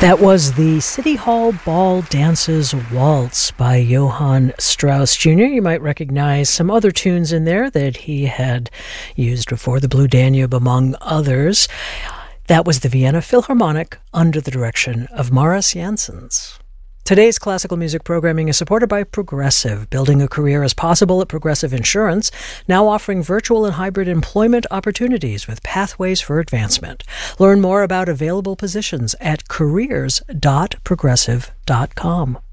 That was the City Hall Ball Dances Waltz by Johann Strauss Jr. You might recognize some other tunes in there that he had used before, the Blue Danube among others. That was the Vienna Philharmonic under the direction of Maris Janssens. Today's classical music programming is supported by Progressive. Building a career is possible at Progressive Insurance, now offering virtual and hybrid employment opportunities with pathways for advancement. Learn more about available positions at careers.progressive.com.